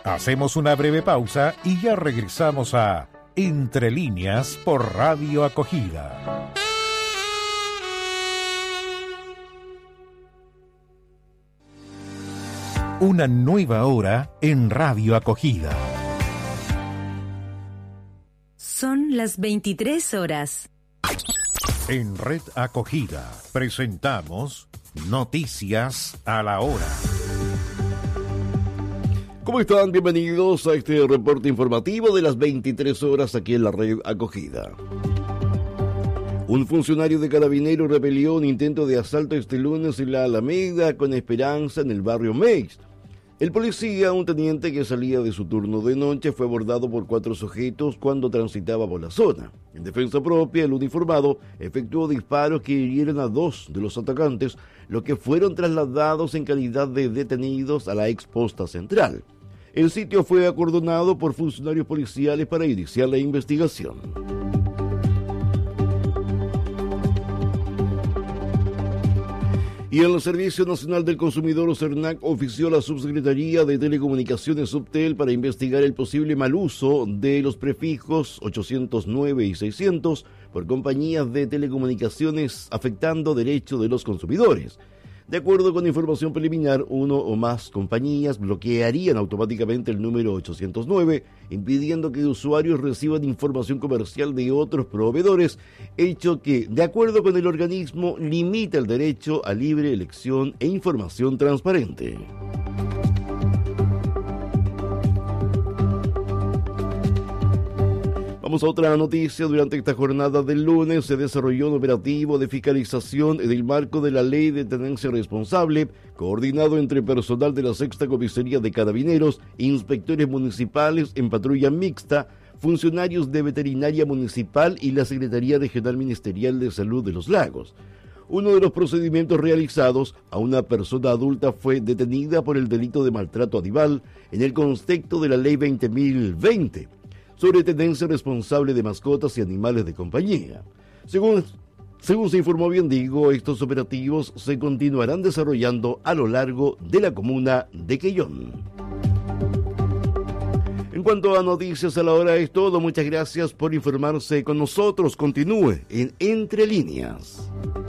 Hacemos una breve pausa y ya regresamos a Entre Líneas por Radio Acogida. Una nueva hora en Radio Acogida. Son las 23 horas. En Red Acogida presentamos Noticias a la Hora. ¿Cómo están? Bienvenidos a este reporte informativo de las 23 horas aquí en la Red Acogida. Un funcionario de Carabineros repelió un intento de asalto este lunes en la Alameda con Esperanza en el barrio Meix. El policía, un teniente que salía de su turno de noche, fue abordado por 4 sujetos cuando transitaba por la zona. En defensa propia, el uniformado efectuó disparos que hirieron a 2 de los atacantes, los que fueron trasladados en calidad de detenidos a la ex posta central. El sitio fue acordonado por funcionarios policiales para iniciar la investigación. Y el Servicio Nacional del Consumidor, SERNAC, ofició a la Subsecretaría de Telecomunicaciones Subtel para investigar el posible mal uso de los prefijos 809 y 600 por compañías de telecomunicaciones, afectando derechos de los consumidores. De acuerdo con información preliminar, 1 o más compañías bloquearían automáticamente el número 809, impidiendo que usuarios reciban información comercial de otros proveedores, hecho que, de acuerdo con el organismo, limita el derecho a libre elección e información transparente. Vamos a otra noticia. Durante esta jornada del lunes se desarrolló un operativo de fiscalización en el marco de la Ley de Tenencia Responsable, coordinado entre personal de la Sexta Comisaría de Carabineros, inspectores municipales en patrulla mixta, funcionarios de Veterinaria Municipal y la Secretaría Regional Ministerial de Salud de Los Lagos. Uno de los procedimientos realizados, a una persona adulta fue detenida por el delito de maltrato animal en el contexto de la Ley 20.020. Sobre tenencia responsable de mascotas y animales de compañía. Según se informó, estos operativos se continuarán desarrollando a lo largo de la comuna de Quellón. En cuanto a noticias a la hora es todo. Muchas gracias por informarse con nosotros. Continúe en Entre Líneas.